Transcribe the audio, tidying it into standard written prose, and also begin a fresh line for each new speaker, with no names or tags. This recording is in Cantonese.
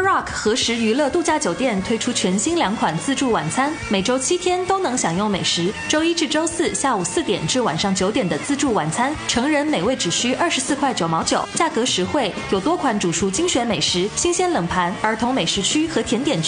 Rock 何时娱乐度假酒店推出全新2款自助晚餐，每周7天都能享用美食。周1至周4下午4点至晚上9点的自助晚餐，成人每位只需24块9毛9，价格实惠，有多款主厨精选美食、新鲜冷盘、儿童美食区和甜点区。